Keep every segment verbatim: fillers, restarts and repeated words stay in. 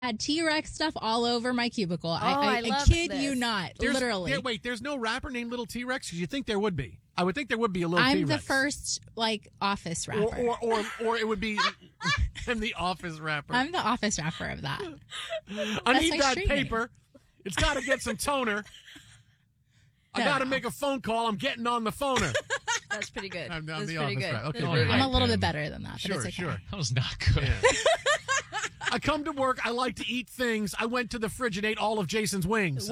had T-Rex stuff all over my cubicle. Oh, I, I, I love I kid this. you not, There's- literally. There, wait, there's no rapper named Little T-Rex? Because you think there would be. I would think there would be a Little I'm T-Rex. the first, like, office rapper. Or, or, or, or it would be, I'm the office rapper. I'm the office rapper of that. I That's need my that street name. paper. It's got to get some toner. I No, got to no. make a phone call. I'm getting on the phoner. That's pretty good. I'm- I'm That's the pretty office good. rat. Okay, That's very pretty good. I'm a good. little Tim. bit better than that, but Sure, it's okay. sure. That was not good. I come to work. I like to eat things. I went to the fridge and ate all of Jason's wings.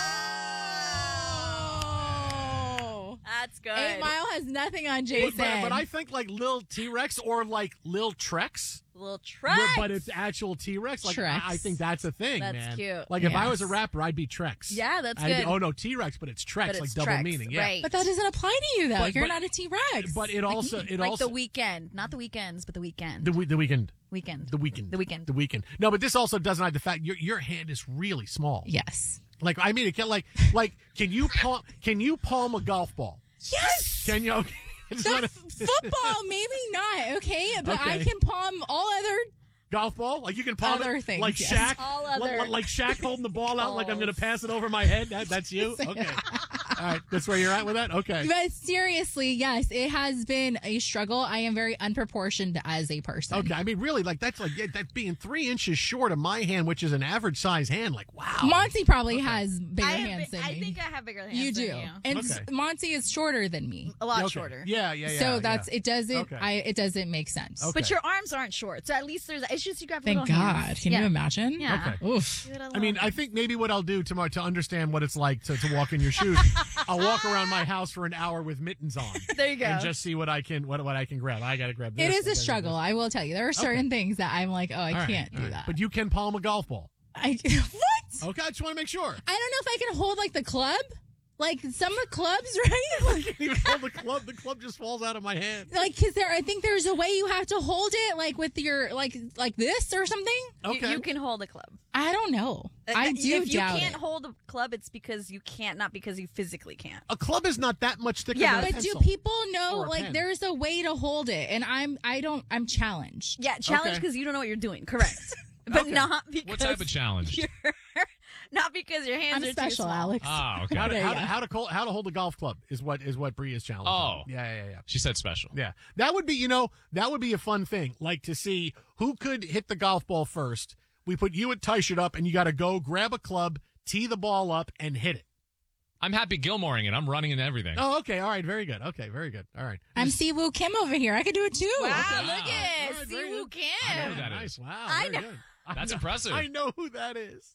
Oh. That's good. Eight Mile has nothing on But, Jason. but, but I think like Lil T-Rex or like Lil Trex. Little But, Trex. but it's actual T-Rex. Like Trex. I, I think that's a thing, That's man. cute. Like if I was a Yes. rapper, I'd be Trex. Yeah, that's I'd be- good. oh no, T-Rex, but it's Trex, But like it's double Trex, meaning. Yeah. right. But that doesn't apply to you, though. But- You're but- not a T-Rex. But it also it like also the weekend, not the weekends, but the weekend. the we- the weekend weekend. the weekend The weekend. the weekend. No, but this also doesn't hide the fact your your hand is really small. Yes. Like I mean, it can like like can you palm can you palm a golf ball? Yes! Can you? It's The not a- f- football, maybe not, okay? But I Okay. can palm all other... golf ball? Like you can palm Other it things, like yes. Shaq, All like, other like, like Shaq holding the ball out, like I'm going to balls. pass it over my head. That, that's you. Okay, all right. That's where you're at with that. Okay. But seriously, yes, it has been a struggle. I am very unproportioned as a person. Okay. I mean, really, like that's like yeah, that being three inches short of my hand, which is an average size hand. Like wow. Monty probably has bigger I, have hands bi- than I me. think I have bigger hands you than do. you. And Okay. s- Monty is shorter than me. A lot Okay. shorter. Yeah, yeah, yeah. so that's yeah. it doesn't Okay. I it doesn't make sense. Okay. But your arms aren't short, so at least there's. It's just you got Thank little God. hands. Can yeah. you imagine? Yeah. Okay. Oof. Give it a I mean, little- I think maybe what I'll do tomorrow to understand what it's like to, to walk in your shoes, I'll walk around my house for an hour with mittens on. There you go. And just see what I can what what I can grab. I got to grab this. It is I a gotta struggle, grab I will tell you. There are certain things that I'm like, oh, I this. All right, can't all do right. that. But you can palm a golf ball. I what? Okay, I just want to make sure. I don't know if I can hold like the club. Like some of clubs, right? I can't even hold the club. The club just falls out of my hand. Like, cause there, I think there's a way you have to hold it, like with your, like, like this or something. You- Okay. You, can hold a club. I don't know. I Uh, do If you doubt can't it. hold a club, it's because you can't, not because you physically can't. A club is not that much thicker Yeah, than a But do pencil. people know, Or a like, pen. there's a way to hold it, and I'm, I don't, I'm challenged. Yeah, challenge Okay. because you don't know what you're doing. Correct. But Okay. not because What type of challenge? you're- not because your hands I'm are too special, small. Alex. Oh, okay. How to, There how, you to, go. how to call, how to hold a golf club is what is what Bree is challenged. Oh. on. yeah, yeah, yeah, She said special. yeah. That would be, you know, that would be a fun thing, like to see who could hit the golf ball first. We put you and Tyshirt up, and you got to go grab a club, tee the ball up, and hit it. I'm Happy Gilmoreing it. I'm running and everything. Oh, okay, all right, very good. Okay, very good. All right. I'm Siwoo Kim over here. I could do it too. Wow, Wow. look All at right, See very who good. I know can. who that nice. is. Wow, I very know. good. That's I know- impressive. I know who that is.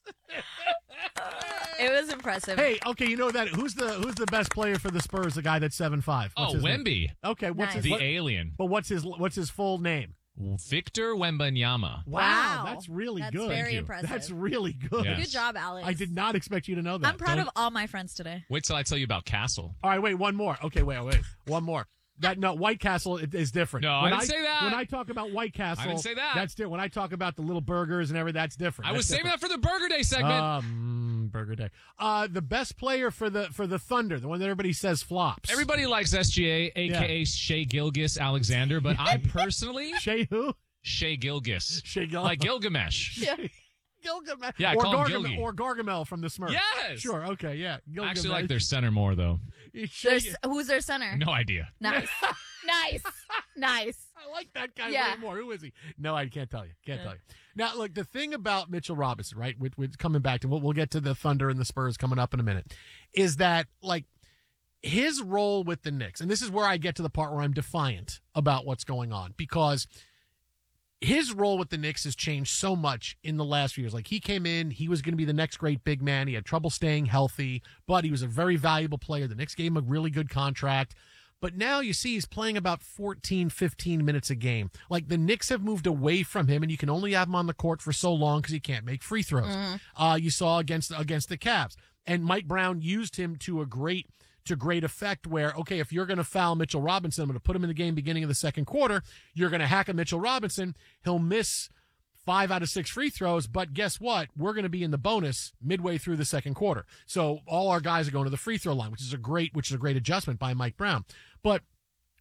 It was impressive. Hey, okay, you know that who's the who's the best player for the Spurs? The guy that's seven five. Oh, Wemby, Okay, what's Nice. his the what- alien. but what's his what's his full name? Victor Wembanyama. Wow. that's really That's good. very Thank you. impressive. That's really good. Yeah. Good job, Alex. I did not expect you to know that. I'm proud Don't- of all my friends today. Wait till I tell you about Castle. All right, wait, one more. Okay, wait, wait, one more. That no, White Castle is- is different. No, I when didn't say that. When I talk about White Castle, I didn't say that. That's different. When I talk about the little burgers and everything, that's different. I That's was saving different. that for the Burger Day segment. Um, Burger Day. Uh, the best player for the for the Thunder, the one that everybody says flops. Everybody likes S G A, a k a. Yeah. Shea Gilgis Alexander, but I personally, Shea who? Shea Gilgis. Shea Gil- Like Gilgamesh. Gilgamesh. Yeah, I or, call him Gargamel, Gilgy. or Gargamel from the Smurfs. Yes! Sure, okay, yeah. I actually Gilgamesh. like their center more, though. Shea- There's, who's their center? No idea. Nice. nice. Nice. I like that guy Yeah. way more. Who is he? No, I can't tell you. Can't tell you. Now, look, the thing about Mitchell Robinson, right? With, with coming back to, we'll, we'll get to the Thunder and the Spurs coming up in a minute, is that, like, his role with the Knicks, and this is where I get to the part where I'm defiant about what's going on, because his role with the Knicks has changed so much in the last few years. Like, he came in, he was going to be the next great big man. He had trouble staying healthy, but he was a very valuable player. The Knicks gave him a really good contract. But now you see he's playing about fourteen, fifteen minutes a game. Like, the Knicks have moved away from him, and you can only have him on the court for so long because he can't make free throws. Uh, you saw against against the Cavs. And Mike Brown used him to a great to great effect where, okay, if you're going to foul Mitchell Robinson, I'm going to put him in the game beginning of the second quarter. You're going to hack a Mitchell Robinson. He'll miss five out of six free throws, but guess what? We're going to be in the bonus midway through the second quarter. So all our guys are going to the free throw line, which is a great, which is a great adjustment by Mike Brown. But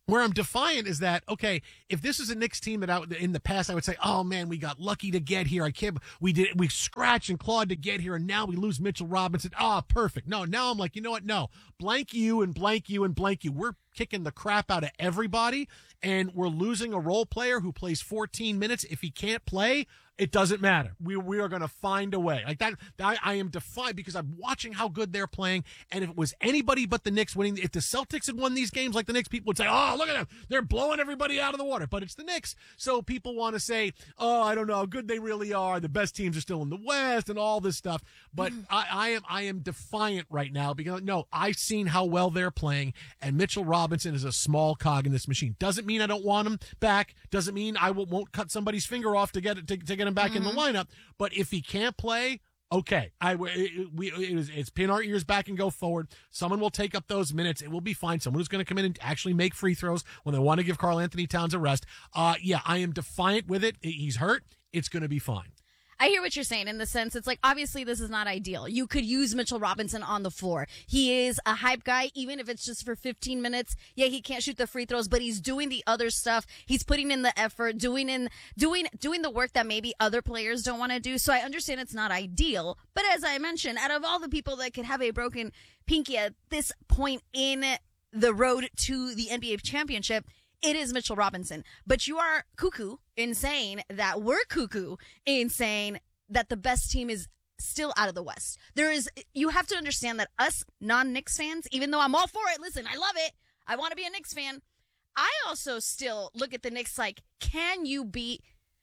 Where I'm defiant is that, okay, if this is a Knicks team that I, in the past I would say, oh man, we got lucky to get here. I can't, we did, we scratched and clawed to get here, and now we lose Mitchell Robinson. Ah, oh, perfect. No, now I'm like, you know what? No, blank you and blank you and blank you. We're kicking the crap out of everybody, and we're losing a role player who plays fourteen minutes. If he can't play, it doesn't matter. We we are going to find a way. Like that, I, I am defiant because I'm watching how good they're playing. And if it was anybody but the Knicks winning, if the Celtics had won these games like the Knicks, people would say, oh, look at them. They're blowing everybody out of the water. But it's the Knicks. So people want to say, oh, I don't know how good they really are. The best teams are still in the West and all this stuff. But I, I am I am defiant right now because, no, I've seen how well they're playing. And Mitchell Robinson is a small cog in this machine. Doesn't mean I don't want him back. Doesn't mean I will, won't cut somebody's finger off to get it, to, to get him back mm-hmm. in the lineup. But if he can't play, okay, I it, we it is, it's pin our ears back and go forward. Someone will take up those minutes. It will be fine. Someone who's going to come in and actually make free throws when they want to give Karl Anthony Towns a rest. Uh, yeah, I am defiant with it. He's hurt. It's going to be fine. I hear what you're saying in the sense it's like, obviously this is not ideal. You could use Mitchell Robinson on the floor. He is a hype guy, even if it's just for fifteen minutes. Yeah, he can't shoot the free throws, but he's doing the other stuff. He's putting in the effort, doing in, doing, doing the work that maybe other players don't want to do. So I understand it's not ideal. But as I mentioned, out of all the people that could have a broken pinky at this point in the road to the N B A championship, it is Mitchell Robinson. But you are cuckoo in saying that we're cuckoo in saying that the best team is still out of the West. There is, you have to understand that us non-Knicks fans, even though I'm all for it, listen, I love it. I want to be a Knicks fan. I also still look at the Knicks like, can you beat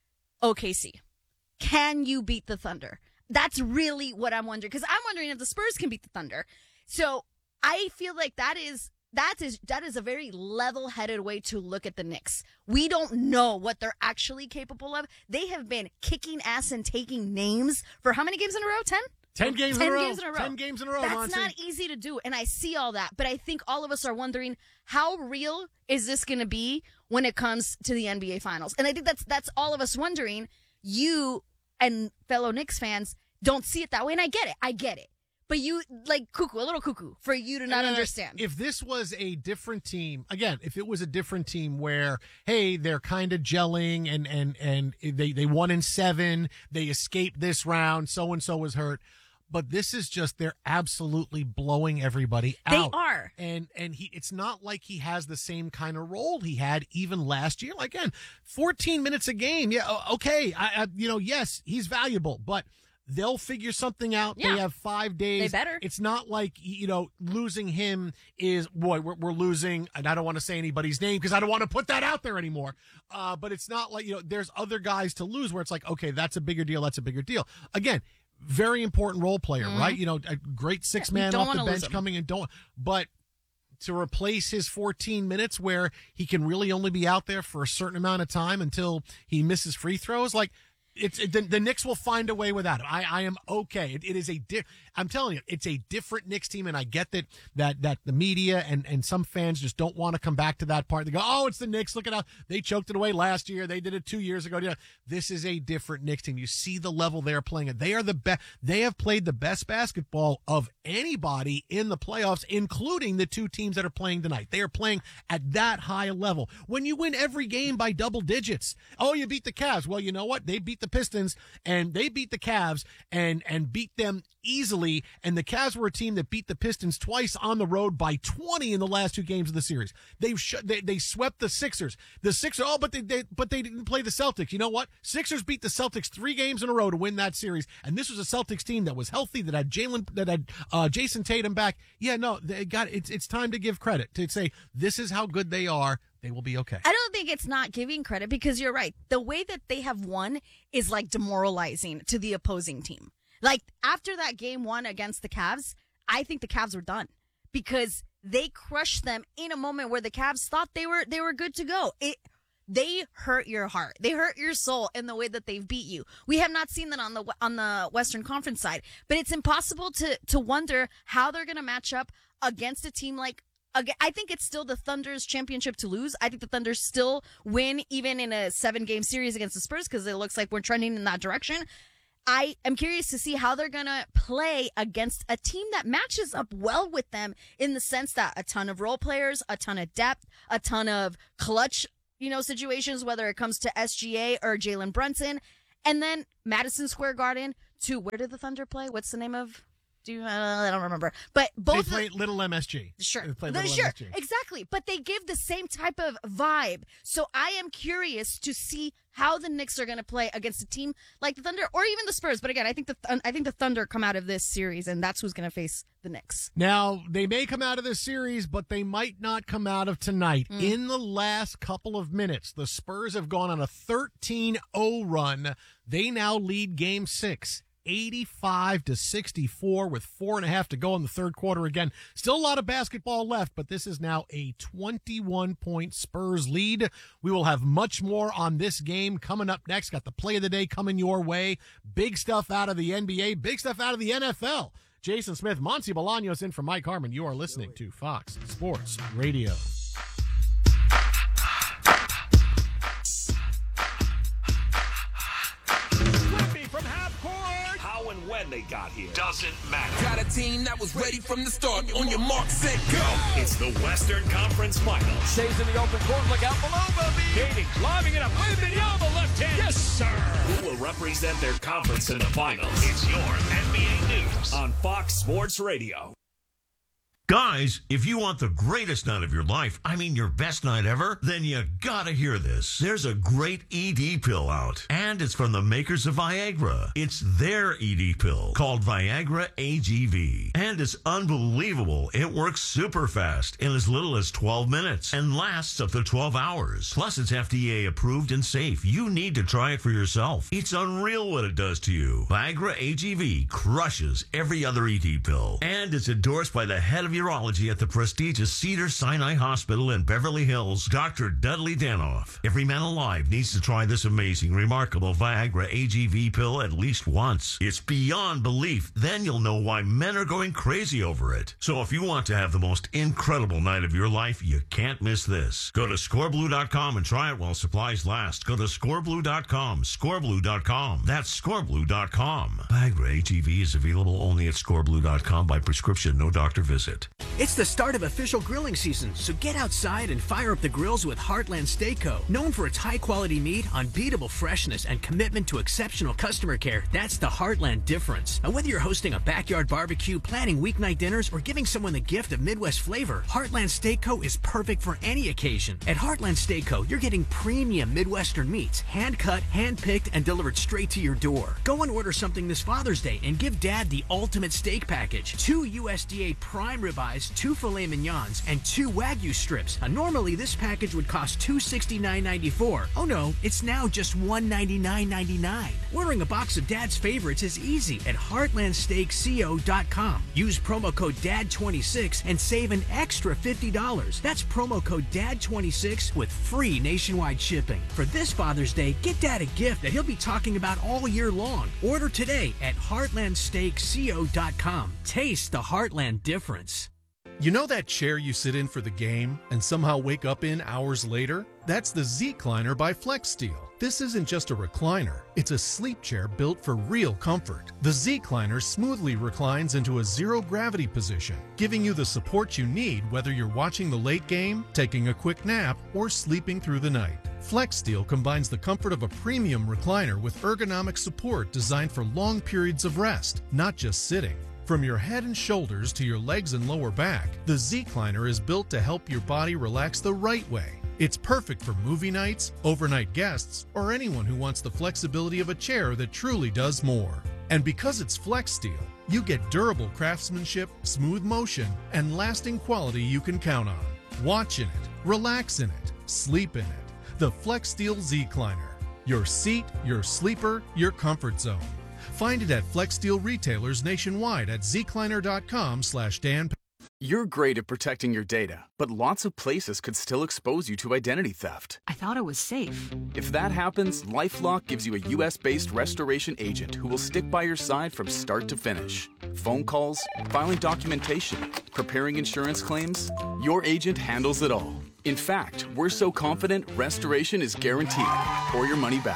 O K C? Can you beat the Thunder? That's really what I'm wondering. Because I'm wondering if the Spurs can beat the Thunder. So I feel like that is That is that is a very level-headed way to look at the Knicks. We don't know what they're actually capable of. They have been kicking ass and taking names for how many games in a row? Ten? Ten games, Ten in, a games row. in a row. Ten games in a row, That's Monty. not easy to do, and I see all that. But I think all of us are wondering, how real is this going to be when it comes to the N B A Finals? And I think that's that's all of us wondering. You and fellow Knicks fans don't see it that way, and I get it. I get it. But you, like, cuckoo, a little cuckoo, for you to not uh, understand. If this was a different team, again, if it was a different team where, hey, they're kind of gelling and, and, and they, they won in seven, they escaped this round, so-and-so was hurt. But this is just, they're absolutely blowing everybody out. They are. And and he, it's not like he has the same kind of role he had even last year. Like, again, fourteen minutes a game. Yeah, okay. I, I you know, yes, he's valuable, but they'll figure something out. Yeah. They have five days. They better. It's not like, you know, losing him is, boy, we're, we're losing, and I don't want to say anybody's name because I don't want to put that out there anymore. Uh, but it's not like, you know, there's other guys to lose where it's like, okay, that's a bigger deal. That's a bigger deal. Again, very important role player, mm-hmm. right? You know, a great six man yeah, off the bench coming in. Don't, but to replace his fourteen minutes where he can really only be out there for a certain amount of time until he misses free throws, like, It's it, the, the Knicks will find a way without him. I, I am okay. It, it is a di- I'm telling you, it's a different Knicks team, and I get that that that the media and, and some fans just don't want to come back to that part. They go, oh, it's the Knicks. Look at how they choked it away last year. They did it two years ago. Yeah, this is a different Knicks team. You see the level they're playing at. They are the best. They have played the best basketball of anybody in the playoffs, including the two teams that are playing tonight. They are playing at that high level. When you win every game by double digits, oh, you beat the Cavs. Well, you know what? They beat the Pistons and they beat the Cavs and and beat them easily, and the Cavs were a team that beat the Pistons twice on the road by twenty in the last two games of the series. They've sh- they they swept the Sixers. The Sixers, oh, but they, they but they didn't play the Celtics. You know what? Sixers beat the Celtics three games in a row to win that series, and this was a Celtics team that was healthy, that had Jalen, that had uh, Jason Tatum back. Yeah, no, they got it's it's time to give credit to say this is how good they are. They will be okay. I don't think it's not giving credit because you're right. The way that they have won is like demoralizing to the opposing team. Like after that game one against the Cavs, I think the Cavs were done because they crushed them in a moment where the Cavs thought they were they were good to go. It they hurt your heart. They hurt your soul in the way that they've beat you. We have not seen that on the on the Western Conference side, but it's impossible to to wonder how they're going to match up against a team like I think it's still the Thunder's championship to lose. I think the Thunder still win even in a seven-game series against the Spurs because it looks like we're trending in that direction. I am curious to see how they're going to play against a team that matches up well with them in the sense that a ton of role players, a ton of depth, a ton of clutch, you know, situations, whether it comes to S G A or Jalen Brunson. And then Madison Square Garden to where did the Thunder play? What's the name of? Do you, uh, I don't remember. But both they play of, Little M S G. Sure. They play the, Little sure. M S G. Exactly. But they give the same type of vibe. So I am curious to see how the Knicks are going to play against a team like the Thunder or even the Spurs. But again, I think the I think the Thunder come out of this series, and that's who's going to face the Knicks. Now, they may come out of this series, but they might not come out of tonight. Mm. In the last couple of minutes, the Spurs have gone on a thirteen oh run. They now lead game six. eighty-five to sixty-four with four and a half to go in the third quarter again. Still a lot of basketball left, but this is now a twenty-one point Spurs lead. We will have much more on this game coming up next. Got the play of the day coming your way. Big stuff out of the N B A, big stuff out of the N F L. Jason Smith, Monty Bolaños in for Mike Harmon. You are listening to Fox Sports Radio. From half court. How and when they got here doesn't matter. Got a team that was ready from the start. On your mark, set, go. It's the Western Conference Finals. Stays in the open court. Look out below, Bobby. Kading lobbing it up. Wembanyama left hand. Yes, sir. Who will represent their conference in the finals? It's your N B A News on Fox Sports Radio. Guys, if you want the greatest night of your life, I mean your best night ever, then you gotta hear this. There's a great E D pill out, and it's from the makers of Viagra. It's their E D pill called Viagra A G V, and it's unbelievable. It works super fast in as little as twelve minutes and lasts up to twelve hours. Plus, it's F D A approved and safe. You need to try it for yourself. It's unreal what it does to you. Viagra A G V crushes every other E D pill, and it's endorsed by the head of urology at the prestigious Cedars-Sinai Hospital in Beverly Hills, Doctor Dudley Danoff. Every man alive needs to try this amazing, remarkable Viagra A G V pill at least once. It's beyond belief. Then you'll know why men are going crazy over it. So if you want to have the most incredible night of your life, you can't miss this. Go to score blue dot com and try it while supplies last. Go to score blue dot com, score blue dot com. That's score blue dot com. Viagra A G V is available only at score blue dot com by prescription, no doctor visit. It's the start of official grilling season, so get outside and fire up the grills with Heartland Steak Co. Known for its high-quality meat, unbeatable freshness, and commitment to exceptional customer care, that's the Heartland difference. And whether you're hosting a backyard barbecue, planning weeknight dinners, or giving someone the gift of Midwest flavor, Heartland Steak Co. is perfect for any occasion. At Heartland Steak Co., you're getting premium Midwestern meats, hand-cut, hand-picked, and delivered straight to your door. Go and order something this Father's Day and give Dad the ultimate steak package. Two U S D A prime ribeyes, two filet mignons, and two Wagyu strips. Now, normally, this package would cost two hundred sixty-nine ninety-four. Oh no, it's now just one hundred ninety-nine ninety-nine. Ordering a box of Dad's favorites is easy at heartland steak co dot com. Use promo code D A D twenty-six and save an extra fifty dollars. That's promo code D A D twenty-six with free nationwide shipping. For this Father's Day, get Dad a gift that he'll be talking about all year long. Order today at heartland steak co dot com. Taste the Heartland difference. You know that chair you sit in for the game and somehow wake up in hours later? That's the Z-Cliner by FlexSteel. This isn't just a recliner, it's a sleep chair built for real comfort. The Z-Cliner smoothly reclines into a zero-gravity position, giving you the support you need whether you're watching the late game, taking a quick nap, or sleeping through the night. FlexSteel combines the comfort of a premium recliner with ergonomic support designed for long periods of rest, not just sitting. From your head and shoulders to your legs and lower back, the Z-Cliner is built to help your body relax the right way. It's perfect for movie nights, overnight guests, or anyone who wants the flexibility of a chair that truly does more. And because it's FlexSteel, you get durable craftsmanship, smooth motion, and lasting quality you can count on. Watch in it, relax in it, sleep in it. The FlexSteel Z-Cliner. Your seat, your sleeper, your comfort zone. Find it at FlexSteel retailers nationwide at zcliner dot com slash Dan. You're great at protecting your data, but lots of places could still expose you to identity theft. I thought it was safe. If that happens, LifeLock gives you a U S-based restoration agent who will stick by your side from start to finish. Phone calls, filing documentation, preparing insurance claims, your agent handles it all. In fact, we're so confident restoration is guaranteed or your money back.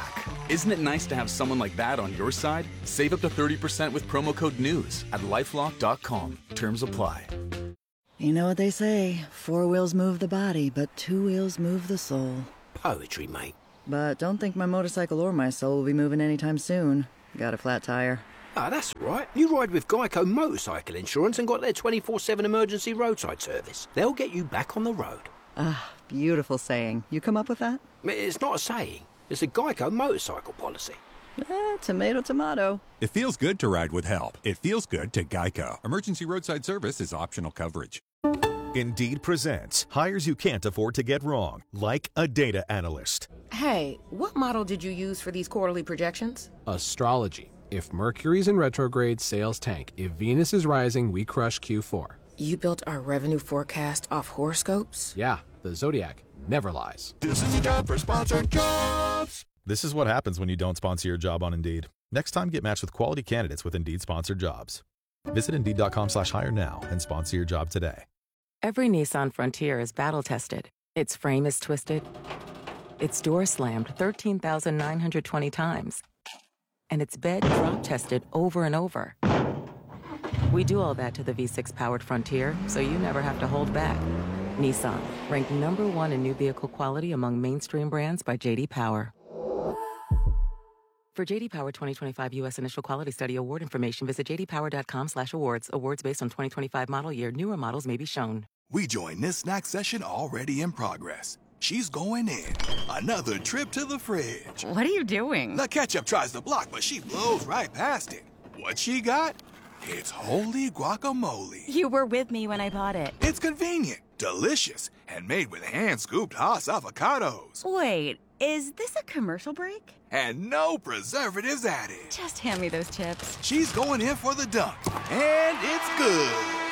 Isn't it nice to have someone like that on your side? Save up to thirty percent with promo code NEWS at lifelock dot com. Terms apply. You know what they say, four wheels move the body, but two wheels move the soul. Poetry, mate. But don't think my motorcycle or my soul will be moving anytime soon. Got a flat tire. Ah, that's right. You ride with Geico Motorcycle Insurance and got their twenty-four seven emergency roadside service. They'll get you back on the road. Ah, beautiful saying. You come up with that? It's not a saying. It's a Geico motorcycle policy. Eh, tomato, tomato. It feels good to ride with help. It feels good to Geico. Emergency roadside service is optional coverage. Indeed presents hires you can't afford to get wrong, like a data analyst. Hey, what model did you use for these quarterly projections? Astrology. If Mercury's in retrograde, sales tank. If Venus is rising, we crush Q four. You built our revenue forecast off horoscopes? Yeah, the Zodiac never lies. This is a job for sponsored jobs. This is what happens when you don't sponsor your job on Indeed. Next time, get matched with quality candidates with Indeed-sponsored jobs. Visit Indeed.com slash hire now and sponsor your job today. Every Nissan Frontier is battle-tested. Its frame is twisted. Its door slammed thirteen thousand nine hundred twenty times. And its bed drop-tested over and over. We do all that to the V six powered Frontier, so you never have to hold back. Nissan, ranked number one in new vehicle quality among mainstream brands by J D Power. For J D Power twenty twenty-five U S Initial Quality Study Award information, visit j d power dot com slash awards. Awards based on twenty twenty-five model year. Newer models may be shown. We join this snack session already in progress. She's going in. Another trip to the fridge. What are you doing? The ketchup tries to block, but she blows right past it. What she got? It's holy guacamole. You were with me when I bought it. It's convenient, delicious, and made with hand-scooped Haas avocados. Wait, is this a commercial break? And no preservatives added. Just hand me those chips. She's going in for the dunk, and it's good.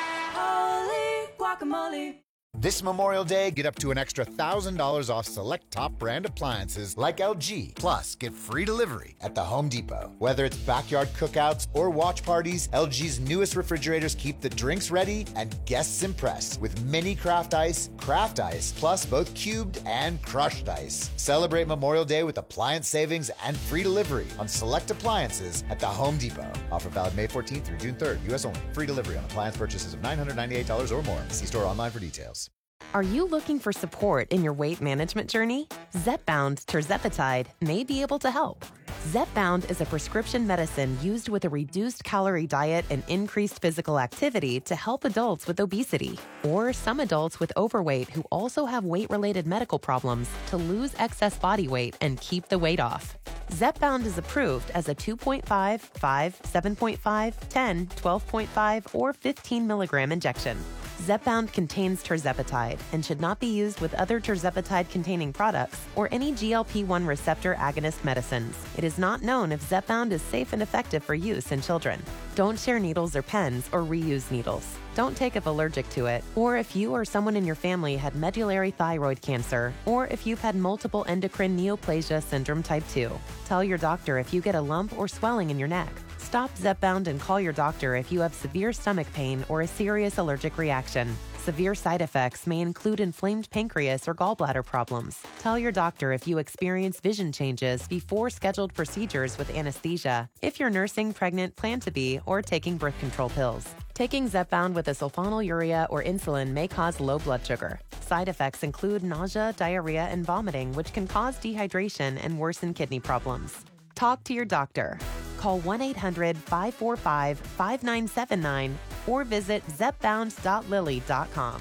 Holy guacamole. This Memorial Day, get up to an extra one thousand dollars off select top brand appliances like L G. Plus, get free delivery at the Home Depot. Whether it's backyard cookouts or watch parties, L G's newest refrigerators keep the drinks ready and guests impressed with mini craft ice, craft ice, plus both cubed and crushed ice. Celebrate Memorial Day with appliance savings and free delivery on select appliances at the Home Depot. Offer valid May fourteenth through June third, U S only. Free delivery on appliance purchases of nine hundred ninety-eight dollars or more. See store online for details. Are you looking for support in your weight management journey? Zepbound tirzepatide may be able to help. Zepbound is a prescription medicine used with a reduced calorie diet and increased physical activity to help adults with obesity or some adults with overweight who also have weight-related medical problems to lose excess body weight and keep the weight off. Zepbound is approved as a two point five, five, seven point five, ten, twelve point five, or fifteen milligram injection. Zepbound contains tirzepatide and should not be used with other tirzepatide-containing products or any G L P one receptor agonist medicines. It is not known if Zepbound is safe and effective for use in children. Don't share needles or pens or reuse needles. Don't take if allergic to it, or if you or someone in your family had medullary thyroid cancer, or if you've had multiple endocrine neoplasia syndrome type two. Tell your doctor if you get a lump or swelling in your neck. Stop Zepbound and call your doctor if you have severe stomach pain or a serious allergic reaction. Severe side effects may include inflamed pancreas or gallbladder problems. Tell your doctor if you experience vision changes before scheduled procedures with anesthesia, if you're nursing, pregnant, plan to be, or taking birth control pills. Taking Zepbound with a sulfonylurea or insulin may cause low blood sugar. Side effects include nausea, diarrhea, and vomiting, which can cause dehydration and worsen kidney problems. Talk to your doctor. Call one eight hundred, five four five, five nine seven nine or visit zepbound dot lilly dot com.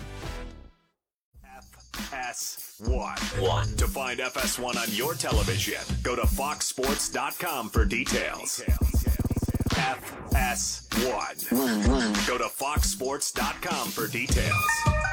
F S one. One. To find F S one on your television, go to fox sports dot com for details. F S one. One, one. Go to fox sports dot com for details.